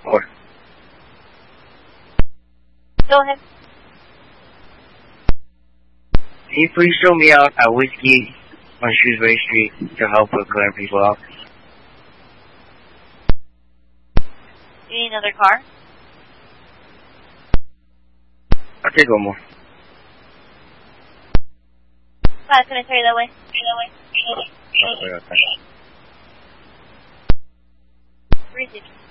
Or Go ahead. can you please show me out at Whiskey on Shrewsbury Street to help with clearing people out? You need another car? I'll take one more. It's going to carry that way. Okay. Where is it?